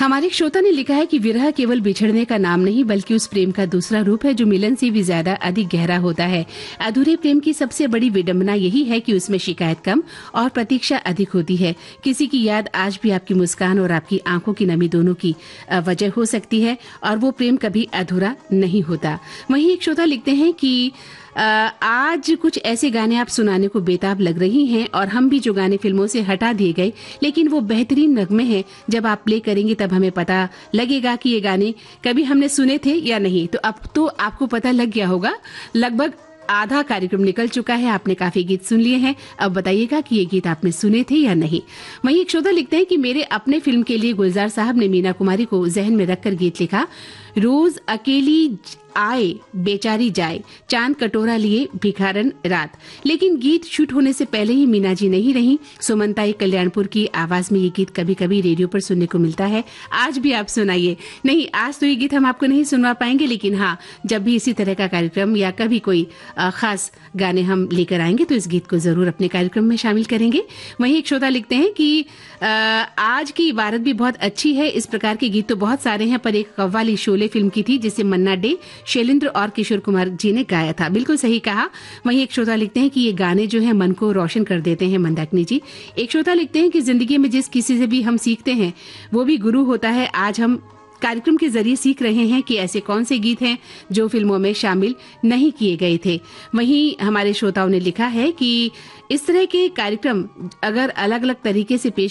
हमारे एक श्रोता ने लिखा है कि विरह केवल बिछड़ने का नाम नहीं बल्कि उस प्रेम का दूसरा रूप है जो मिलन से भी ज्यादा अधिक गहरा होता है। अधूरे प्रेम की सबसे बड़ी विडंबना यही है कि उसमें शिकायत कम और प्रतीक्षा अधिक होती है। किसी की याद आज भी आपकी मुस्कान और आपकी आंखों की नमी दोनों की वजह हो सकती है और वो प्रेम कभी अधूरा नहीं होता। वहीं एक श्रोता लिखते हैं कि आज कुछ ऐसे गाने आप सुनाने को बेताब लग रही हैं और हम भी जो गाने फिल्मों से हटा दिए गए लेकिन वो बेहतरीन नगमे हैं, जब आप प्ले करेंगे तब हमें पता लगेगा कि ये गाने कभी हमने सुने थे या नहीं। तो अब तो आपको पता लग गया होगा। लगभग आधा कार्यक्रम निकल चुका है, आपने काफी गीत सुन लिए हैं। अब बताइएगा कि ये गीत आपने सुने थे या नहीं। वहीं एक श्रोता लिखते हैं कि मेरे अपने फिल्म के लिए गुलजार साहब ने मीना कुमारी को जहन में रखकर गीत लिखा। रोज अकेली आए बेचारी जाए, चांद कटोरा लिए भिखारन रात। लेकिन गीत शूट होने से पहले ही मीना जी नहीं रही। सुमनताई कल्याणपुर की आवाज में ये गीत कभी कभी रेडियो पर सुनने को मिलता है। आज भी आप सुनाइए। नहीं, आज तो ये गीत हम आपको नहीं सुनवा पाएंगे, लेकिन हाँ, जब भी इसी तरह का कार्यक्रम या कभी कोई खास गाने हम लेकर आएंगे तो इस गीत को जरूर अपने कार्यक्रम में शामिल करेंगे। वहीं एक श्रोता लिखते हैं कि आज की इबारत भी बहुत अच्छी है। इस प्रकार के गीत तो बहुत सारे हैं, पर एक कव्वाली शोले फिल्म की थी जिसे मन्ना डे, शैलेंद्र और किशोर कुमार जी ने गाया था। बिल्कुल सही कहा। वहीं एक श्रोता लिखते हैं कि ये गाने जो है मन को रोशन कर देते हैं। मंदाकिनी जी। एक श्रोता लिखते हैं कि जिंदगी में जिस किसी से भी हम सीखते हैं वो भी गुरु होता है। आज हम कार्यक्रम के जरिए सीख रहे हैं कि ऐसे कौन से गीत हैं जो फिल्मों में शामिल नहीं किए गए थे। वहीं हमारे श्रोताओं ने लिखा है कि इस तरह के कार्यक्रम अगर अलग अलग तरीके से पेश